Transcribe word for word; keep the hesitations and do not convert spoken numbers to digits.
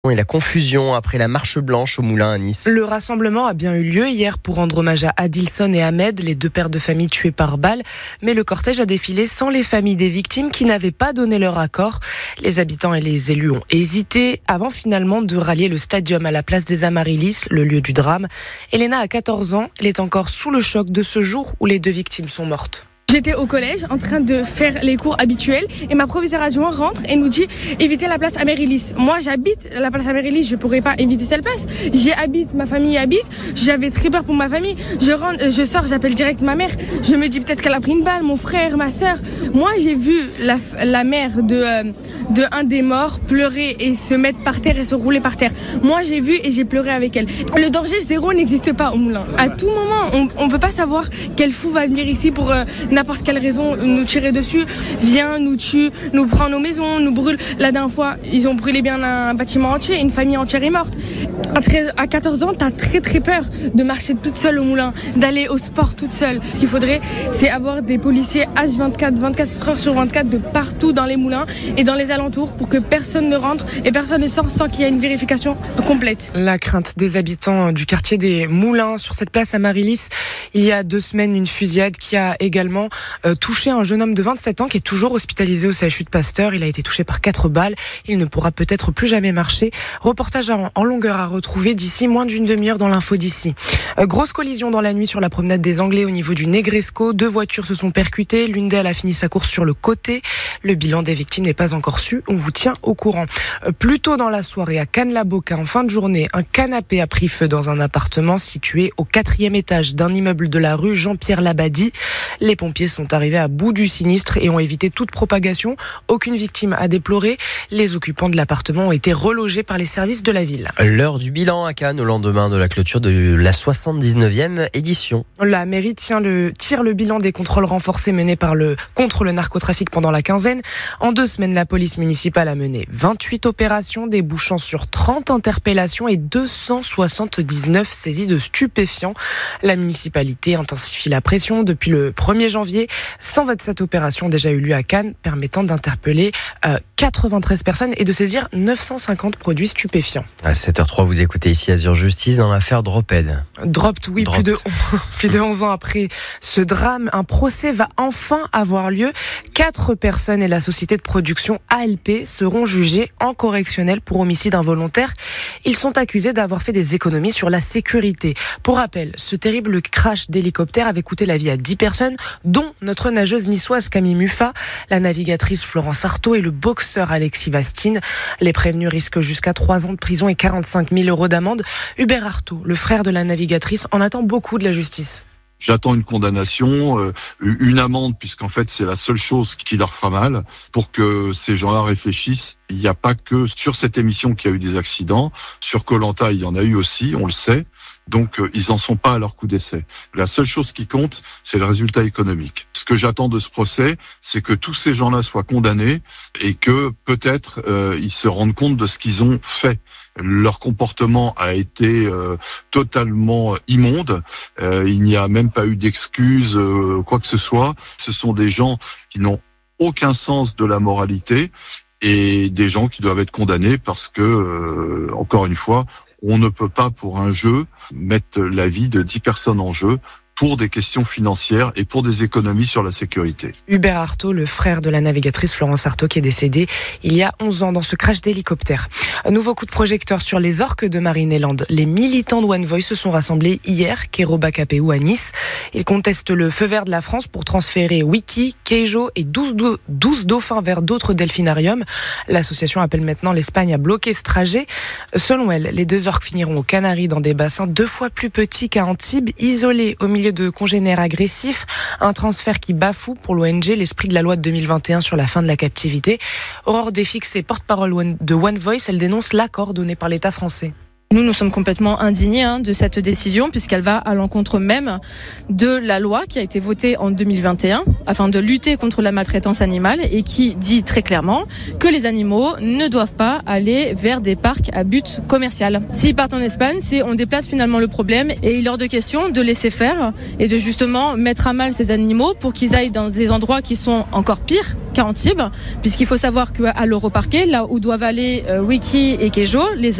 Et la confusion après la marche blanche au Moulin à Nice. Le rassemblement a bien eu lieu hier pour rendre hommage à Adilson et Ahmed, les deux pères de famille tués par balle. Mais le cortège a défilé sans les familles des victimes qui n'avaient pas donné leur accord. Les habitants et les élus ont hésité avant finalement de rallier le stadium à la place des Amaryllis, le lieu du drame. Elena a quatorze ans, elle est encore sous le choc de ce jour où les deux victimes sont mortes. J'étais au collège en train de faire les cours habituels et ma proviseure adjointe rentre et nous dit évitez la place Amaryllis. Moi j'habite la place Amaryllis, je pourrais pas éviter cette place. J'y habite, ma famille y habite. J'avais très peur pour ma famille. Je rentre, je sors, j'appelle direct ma mère. Je me dis peut-être qu'elle a pris une balle, mon frère, ma sœur. Moi j'ai vu la, la mère de, euh, de un des morts pleurer et se mettre par terre et se rouler par terre. Moi j'ai vu et j'ai pleuré avec elle. Le danger zéro n'existe pas au Moulin. À tout moment, on, on peut pas savoir quel fou va venir ici pour euh, n'importe quelle raison nous tirer dessus, vient, nous tue, nous prend nos maisons, nous brûle. La dernière fois, ils ont brûlé bien un bâtiment entier, une famille entière est morte. À, treize, à quatorze ans, t'as très très peur de marcher toute seule au Moulin, d'aller au sport toute seule. Ce qu'il faudrait, c'est avoir des policiers H vingt-quatre, vingt-quatre heures sur vingt-quatre de partout dans les moulins et dans les alentours pour que personne ne rentre et personne ne sort sans qu'il y ait une vérification complète. La crainte des habitants du quartier des Moulins sur cette place Amaryllis. Il y a deux semaines, une fusillade qui a également euh, touché un jeune homme de vingt-sept ans qui est toujours hospitalisé au C H U de Pasteur. Il a été touché par quatre balles. Il ne pourra peut-être plus jamais marcher. Reportage en, en longueur à retrouver d'ici moins d'une demi-heure dans l'info d'ici. Euh, grosse collision dans la nuit sur la promenade des Anglais au niveau du Negresco. Deux voitures se sont percutées. L'une d'elles a fini sa course sur le côté. Le bilan des victimes n'est pas encore su. On vous tient au courant. Euh, plus tôt dans la soirée, à Cannes-la-Boca, en fin de journée, un canapé a pris feu dans un appartement situé au quatrième étage d'un immeuble de la rue Jean-Pierre Labadie. Les pompiers sont arrivés à bout du sinistre et ont évité toute propagation. Aucune victime à déplorer. Les occupants de l'appartement ont été relogés par les services de la ville. L'heure du bilan à Cannes au lendemain de la clôture de la soixante-dix-neuvième édition. La mairie tient le, tire le bilan des contrôles renforcés menés par le, contre le narcotrafic pendant la quinzaine. En deux semaines, la police municipale a mené vingt-huit opérations, débouchant sur trente interpellations et deux cent soixante-dix-neuf saisies de stupéfiants. La municipalité intensifie la pression depuis le premier janvier. cent vingt-sept opérations ont déjà eu lieu à Cannes, permettant d'interpeller euh, quatre-vingt-treize personnes et de saisir neuf cent cinquante produits stupéfiants. À sept heures trois, vous écoutez ici Azure Justice dans l'affaire Droped. Dropped, oui, Dropped. Plus, de, plus de onze ans après ce drame, un procès va enfin avoir lieu. Quatre personnes et la société de production A L P seront jugées en correctionnel pour homicide involontaire. Ils sont accusés d'avoir fait des économies sur la sécurité. Pour rappel, ce terrible crash d'hélicoptère avait coûté la vie à dix personnes, dont notre nageuse niçoise Camille Muffat, la navigatrice Florence Artaud et le boxeur Alexis Vastine. Les prévenus risquent jusqu'à trois ans de prison et quarante-cinq mille euros d'amende. Hubert Artaud, le frère de la navigatrice, en attend beaucoup de la justice. J'attends une condamnation, euh, une amende, puisqu'en fait c'est la seule chose qui leur fera mal, pour que ces gens-là réfléchissent. Il n'y a pas que sur cette émission qu'il y a eu des accidents. Sur Koh-Lanta, il y en a eu aussi, on le sait. Donc euh, ils en sont pas à leur coup d'essai. La seule chose qui compte, c'est le résultat économique. Ce que j'attends de ce procès, c'est que tous ces gens-là soient condamnés et que peut-être euh, ils se rendent compte de ce qu'ils ont fait. Leur comportement a été euh, totalement immonde. Euh, il n'y a même pas eu d'excuses, euh, quoi que ce soit. Ce sont des gens qui n'ont aucun sens de la moralité et des gens qui doivent être condamnés parce que, euh, encore une fois, on ne peut pas, pour un jeu, mettre la vie de dix personnes en jeu pour des questions financières et pour des économies sur la sécurité. Hubert Artaud, le frère de la navigatrice Florence Artaud, qui est décédée il y a onze ans dans ce crash d'hélicoptère. Un nouveau coup de projecteur sur les orques de Marineland. Les militants de One Voice se sont rassemblés hier, Kéroba Kapéou à Nice. Ils contestent le feu vert de la France pour transférer Wiki, Keijo et douze, douze dauphins vers d'autres delphinariums. L'association appelle maintenant l'Espagne à bloquer ce trajet. Selon elle, les deux orques finiront aux Canaries dans des bassins deux fois plus petits qu'à Antibes, isolés au milieu de congénères agressifs, un transfert qui bafoue pour l'O N G l'esprit de la loi de deux mille vingt et un sur la fin de la captivité. Aurore Desfix est porte-parole de One Voice, elle dénonce l'accord donné par l'État français. Nous, nous sommes complètement indignés hein, de cette décision puisqu'elle va à l'encontre même de la loi qui a été votée en deux mille vingt et un afin de lutter contre la maltraitance animale et qui dit très clairement que les animaux ne doivent pas aller vers des parcs à but commercial. S'ils partent en Espagne, c'est on déplace finalement le problème et il est hors de question de laisser faire et de justement mettre à mal ces animaux pour qu'ils aillent dans des endroits qui sont encore pires qu'à Antibes, puisqu'il faut savoir qu'à l'Europarquet, là où doivent aller euh, Wiki et Kejo, les